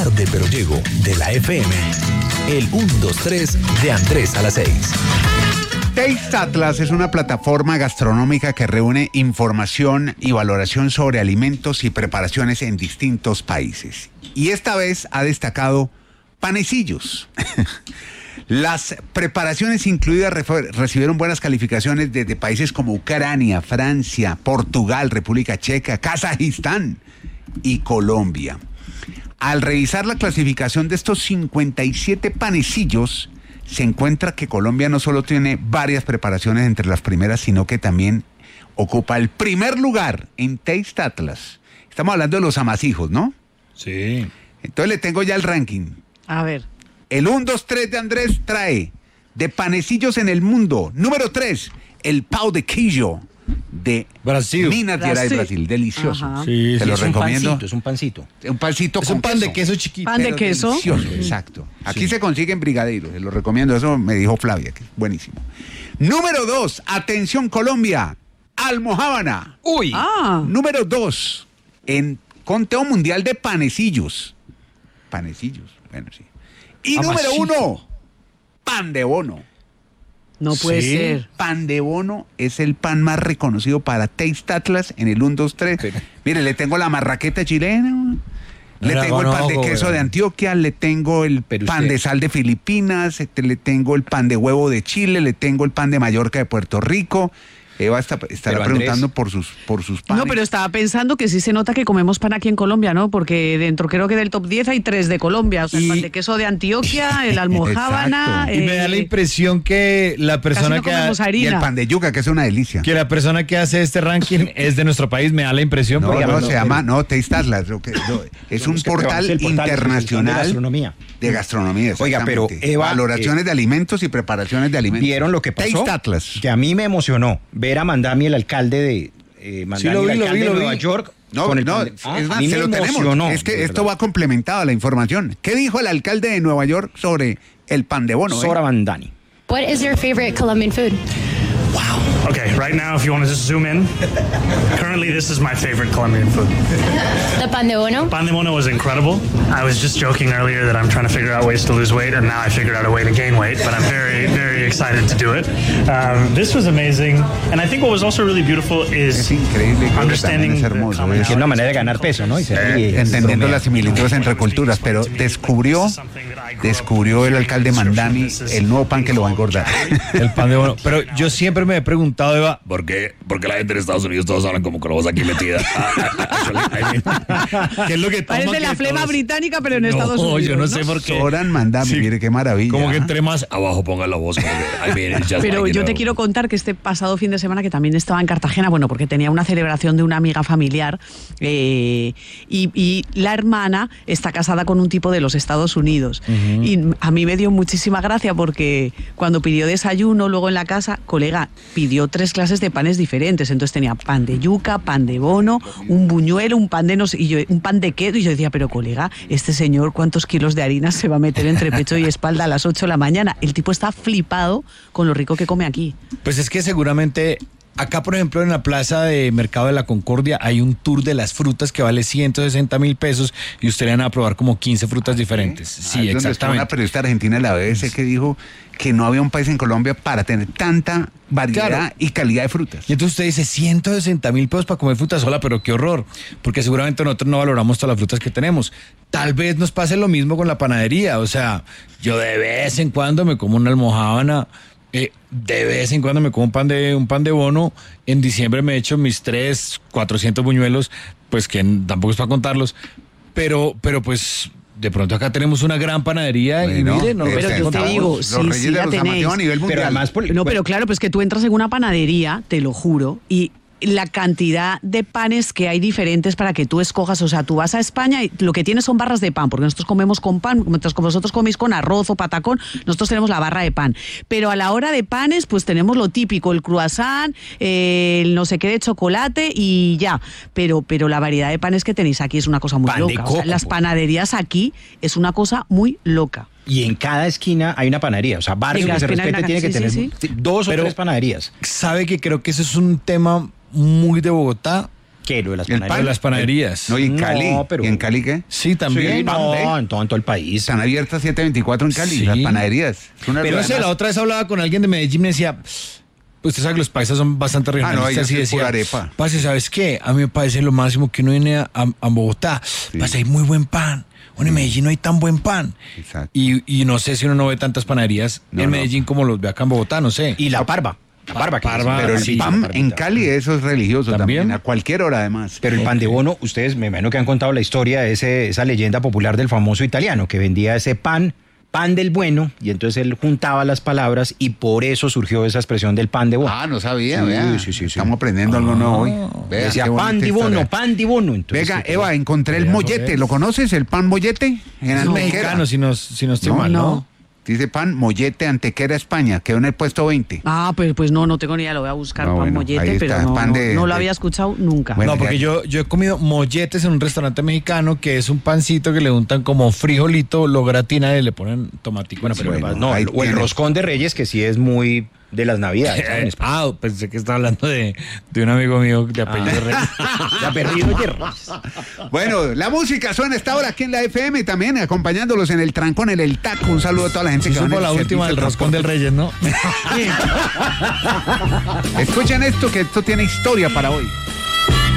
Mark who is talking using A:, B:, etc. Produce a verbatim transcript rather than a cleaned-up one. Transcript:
A: Tarde pero llego de la F M. El uno dos tres de Andrés a las seis.
B: Taste Atlas es una plataforma gastronómica que reúne información y valoración sobre alimentos y preparaciones en distintos países. Y esta vez ha destacado panecillos. Las preparaciones incluidas recibieron buenas calificaciones desde países como Ucrania, Francia, Portugal, República Checa, Kazajistán y Colombia. Al revisar la clasificación de estos cincuenta y siete panecillos, se encuentra que Colombia no solo tiene varias preparaciones entre las primeras, sino que también ocupa el primer lugar en Taste Atlas. Estamos hablando de los amasijos, ¿no?
C: Sí.
B: Entonces le tengo ya el ranking.
D: A ver.
B: El uno dos tres de Andrés trae de panecillos en el mundo. Número tres, el pão de queijo de
C: Brasil.
B: Minas Gerais, Brasil. Delicioso.
D: Ajá.
C: Sí,
B: Te
C: sí,
B: lo
C: es un
B: recomiendo.
C: pancito, es un pancito.
B: Un pancito
C: Es
B: con
C: un pan
B: queso.
C: de queso chiquito.
D: Pan de
B: Pero
D: queso.
B: delicioso, exacto. Aquí
C: Sí.
B: se consigue en Brigadeiro, se lo recomiendo, eso me dijo Flavia, que es buenísimo. Número dos, atención Colombia, almojábana.
C: Uy.
D: Ah.
B: Número dos, en conteo mundial de panecillos. Panecillos, bueno, sí. Y
C: Amasijo.
B: número uno, pan de bono.
D: No puede
C: Sí.
D: ser.
B: Pan de bono es el pan más reconocido para Taste Atlas en el uno dos tres.
C: Pero-
B: Mire, le tengo la marraqueta chilena, le
C: No la
B: tengo el pan de
C: conozco,
B: queso
C: güey.
B: de Antioquia, le tengo el
C: Pero
B: pan
C: usted-
B: de sal de Filipinas, este, le tengo el pan de huevo de Chile, le tengo el pan de Mallorca de Puerto Rico. Eva está, estará
C: Pero,
B: preguntando
C: Andrés-
B: por sus, por sus panes.
D: No, pero estaba pensando que sí se nota que comemos pan aquí en Colombia, ¿no? Porque dentro creo que del top diez hay tres de Colombia. O sea, el
C: Y-
D: pan de queso de Antioquia, el almojábana...
B: Exacto.
C: Y me da la
D: eh,
C: impresión que la persona
D: no
C: que,
D: comemos
C: ha-
B: Y
D: harina.
B: el pan de yuca, que es una delicia.
C: que la persona que hace este ranking es de nuestro país, me da la impresión.
B: No,
C: porque-
B: no, se llama, no, Taste Atlas. lo que- lo- es un
E: Es que
B: portal
E: es el portal de
B: internacional
E: gastronomía.
B: de gastronomía.
E: Oiga, pero,
B: exactamente.
E: Eva,
B: Valoraciones
E: eh,
B: de alimentos y preparaciones de alimentos.
E: ¿Vieron lo que pasó?
B: Taste Atlas.
E: Que a mí me emocionó ver a Mandami, el alcalde de eh, Mandami,
C: Sí, lo vi,
E: el
C: lo
E: alcalde
C: vi, lo
E: de Nueva
C: vi.
E: York.
B: No,
E: con el
B: no,
E: pan de-
B: es
E: Ah,
B: más,
E: a mí
B: se
E: me
B: lo tenemos.
E: emocionó,
B: Es que
E: de
B: esto
E: verdad.
B: va complementado a la información. ¿Qué dijo el alcalde de Nueva York sobre el pan de bono? eh?
E: Sora Mandani.
F: What is your favorite Colombian food?
G: Okay, right now, if you want to just zoom in, currently this is my favorite Colombian food.
F: The pan de bono.
G: Pan de bono was incredible. I was just joking earlier that I'm trying to figure out ways to lose weight, and now I figured out a way to gain weight, but I'm very, very excited to do it. Um, this was amazing, and I think what was also really beautiful
B: Es
G: is
B: increíble, creo que
G: understanding
B: también es
G: the
B: hermoso,
G: commonalities
E: Es una manera de
G: between
E: ganar peso, ¿no? Y se
G: cultures.
E: ríe,
B: Entendiendo
E: bromea.
B: las similitudes entre culturas, pero descubrió, descubrió el alcalde Mandani el nuevo pan que lo va a engordar.
C: El pan de bono. Pero yo siempre me he preguntado, Eva, ¿por qué, por qué la gente en Estados Unidos todos hablan como con la voz aquí metida? ¿Qué es lo que toman
D: Parece la
C: que
D: flema
C: todos-
D: británica, pero en
C: No,
D: Estados Unidos.
C: yo no sé por qué.
B: Soran Mandani,
C: Sí.
B: mire qué maravilla.
C: Como que
B: ¿ah?
C: entre más abajo pongan la voz. Como que, ahí viene el jazz
D: Pero
C: band,
D: yo
C: you
D: te
C: know.
D: quiero contar que este pasado fin de semana, que también estaba en Cartagena, bueno, porque tenía una celebración de una amiga familiar, eh, y, y la hermana está casada con un tipo de los Estados Unidos. Y a mí me dio muchísima gracia porque cuando pidió desayuno, luego en la casa, colega, pidió tres clases de panes diferentes. Entonces tenía pan de yuca, pan de bono, un buñuelo, un pan de no sé, y yo, un pan de queso. Y yo decía, pero colega, este señor, ¿cuántos kilos de harina se va a meter entre pecho y espalda a las ocho de la mañana? El tipo está flipado con lo rico que come aquí.
C: Pues es que seguramente acá, por ejemplo, en la plaza de Mercado de la Concordia hay un tour de las frutas que vale ciento sesenta mil pesos y usted le van a probar como quince frutas diferentes.
B: Ahí
C: Sí,
B: es donde está una
C: exactamente.
B: periodista argentina de la B B C que dijo que no había un país en Colombia para tener tanta variedad
C: Claro.
B: y calidad de frutas.
C: Y entonces usted dice ciento sesenta mil pesos para comer fruta sola, pero qué horror, porque seguramente nosotros no valoramos todas las frutas que tenemos. Tal vez nos pase lo mismo con la panadería, o sea, yo de vez en cuando me como una almojábana, eh, de vez en cuando me como un pan de un pan de bono, en diciembre me echo mis tres, cuatrocientos buñuelos, pues que tampoco es para contarlos, pero, pero pues de pronto acá tenemos una gran panadería y
B: Bueno,
C: mire, no lo
B: este,
D: pero yo te
B: estamos
D: digo,
B: los
D: sí,
B: reyes
D: sí
B: de
D: la
B: los
D: tenéis.
B: amateos a nivel mundial.
E: Pero además, por-
D: No, pero claro, pues que tú entras en una panadería, te lo juro, y la cantidad de panes que hay diferentes para que tú escojas, o sea, tú vas a España y lo que tienes son barras de pan, porque nosotros comemos con pan, mientras que vosotros coméis con arroz o patacón, nosotros tenemos la barra de pan. Pero a la hora de panes, pues tenemos lo típico, el croissant, eh, el no sé qué de chocolate y ya. Pero, pero la variedad de panes que tenéis aquí es una cosa muy
E: Pan de
D: loca. O sea,
E: coco,
D: las
E: pues.
D: panaderías aquí es una cosa muy loca.
E: Y en cada esquina hay una panadería. O sea, barrio
D: En cada
E: que se
D: esquina hay
E: respete
D: una-
E: tiene que
D: sí,
E: tener
D: sí,
E: dos o
C: Pero-
E: tres panaderías.
C: sabe que creo que eso es un tema muy de Bogotá
E: ¿Qué? Lo de las
B: El
E: panaderías.
B: pan.
C: De las panaderías.
B: No, y en Cali.
E: No, pero-
B: ¿Y en Cali qué?
C: Sí, también.
E: Sí,
B: pan,
E: no,
B: ¿ve?
E: en todo, en todo el país.
B: Están abiertas siete veinticuatro en Cali,
C: Sí.
B: las panaderías. Es una
C: Pero no sé,
B: además-
C: la otra vez hablaba con alguien de Medellín y me decía, usted sabe que los paisas son bastante
B: Ah, no,
C: regionalistas
B: ellos
C: y
B: es pura
C: decía,
B: arepa.
C: parce, ¿sabes qué? A mí me parece lo máximo que uno viene a, a- a Bogotá, parce, hay muy buen pan. Bueno, en Medellín no hay tan buen pan.
B: Exacto.
C: Y, y no sé si uno no ve tantas panaderías
B: No,
C: en
B: no.
C: Medellín como los ve acá en Bogotá, no sé.
E: Y la parva. La parva. que
C: Parva,
E: dicen.
B: Pero el
C: sí,
B: pan
E: la
B: en
E: parvita.
B: Cali, eso es religioso también,
C: ¿También?
B: a cualquier hora además.
E: Pero el pan de bono, ustedes me imagino que han contado la historia de ese, esa leyenda popular del famoso italiano que vendía ese pan, pan del bueno, y entonces él juntaba las palabras y por eso surgió esa expresión del pan de bono.
B: Ah, no sabía,
E: Sí,
B: vea.
E: sí, sí, sí.
B: Estamos aprendiendo algo nuevo hoy. Vea,
E: Decía
B: qué bonita
E: pan de bono,
B: historia.
E: pan de bono. Entonces,
B: Venga,
E: sí,
B: Eva, encontré el
C: Vea,
B: mollete.
C: pues.
B: ¿Lo conoces? ¿El pan mollete? En
C: Es
B: Antequera.
C: mexicano, si no, si no estoy
B: No,
C: mal, ¿no?
D: no.
B: Dice pan mollete Antequera, España. Quedó en el puesto veinte.
D: Ah, pues, pues no, no tengo ni idea, lo voy a buscar,
B: Ah,
D: pan
B: bueno,
D: mollete,
B: ahí
D: pero
B: está,
D: no,
B: pan
D: no,
B: de-
D: no lo
B: de-
D: había escuchado nunca.
B: Bueno,
C: no, porque
B: ya-
C: yo, yo he comido molletes en un restaurante mexicano que es un pancito que le untan como frijolito, lo gratinan y le ponen tomatico.
E: Bueno, pero
B: Bueno,
E: no,
B: ahí
E: o el
B: tiene.
E: roscón de Reyes, que sí es muy de las navidades. ¿saben? Es
C: Ah, pensé que estaba hablando de, de un amigo mío de apellido Reyes.
E: de apellido de Reyes.
B: Bueno, la música suena a esta hora aquí en la F M también, acompañándolos en el trancón, en el taco. Un saludo a toda la gente
C: Sí,
B: que va en
C: supo
B: el
C: la última del
B: servicio de
C: roscón del Reyes, ¿no?
B: transporte. Escuchen esto, que esto tiene historia para hoy.